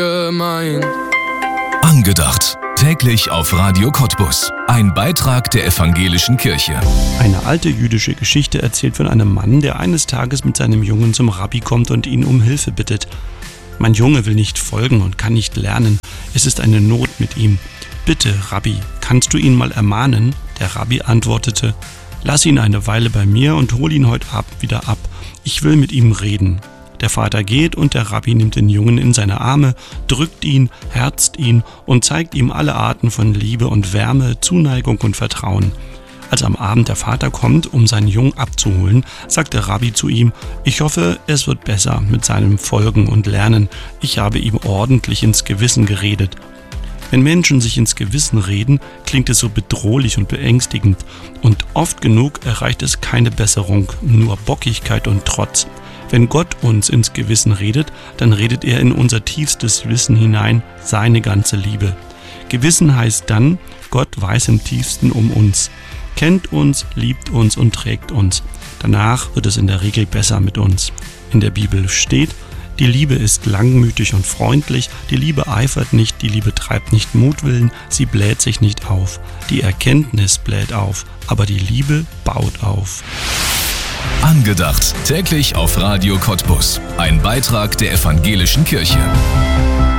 gemeint. Angedacht. Täglich auf Radio Cottbus. Ein Beitrag der Evangelischen Kirche. Eine alte jüdische Geschichte erzählt von einem Mann, der eines Tages mit seinem Jungen zum Rabbi kommt und ihn um Hilfe bittet. Mein Junge will nicht folgen und kann nicht lernen. Es ist eine Not mit ihm. Bitte, Rabbi, kannst du ihn mal ermahnen? Der Rabbi antwortete: Lass ihn eine Weile bei mir und hol ihn heute Abend wieder ab. Ich will mit ihm reden. Der Vater geht und der Rabbi nimmt den Jungen in seine Arme, drückt ihn, herzt ihn und zeigt ihm alle Arten von Liebe und Wärme, Zuneigung und Vertrauen. Als am Abend der Vater kommt, um seinen Jungen abzuholen, sagt der Rabbi zu ihm: Ich hoffe, es wird besser mit seinem Folgen und Lernen. Ich habe ihm ordentlich ins Gewissen geredet. Wenn Menschen sich ins Gewissen reden, klingt es so bedrohlich und beängstigend. Und oft genug erreicht es keine Besserung, nur Bockigkeit und Trotz. Wenn Gott uns ins Gewissen redet, dann redet er in unser tiefstes Wissen hinein seine ganze Liebe. Gewissen heißt dann, Gott weiß im tiefsten um uns, kennt uns, liebt uns und trägt uns. Danach wird es in der Regel besser mit uns. In der Bibel steht: Die Liebe ist langmütig und freundlich, die Liebe eifert nicht, die Liebe treibt nicht Mutwillen, sie bläht sich nicht auf. Die Erkenntnis bläht auf, aber die Liebe baut auf. Angedacht. Täglich auf Radio Cottbus. Ein Beitrag der Evangelischen Kirche.